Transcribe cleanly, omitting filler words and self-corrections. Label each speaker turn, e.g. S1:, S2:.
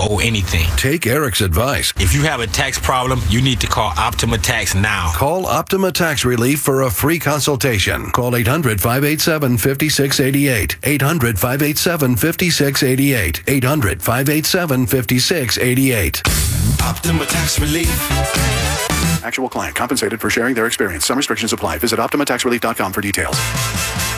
S1: owe anything.
S2: Take Eric's advice.
S1: If you have a tax problem, you need to call Optima Tax now.
S2: Call Optima Tax Relief for a free consultation. Call 800-587-5688. 800-587-5688. 800-587-5688.
S3: Optima Tax Relief.
S2: Actual client compensated for sharing their experience. Some restrictions apply. Visit OptimaTaxRelief.com for details.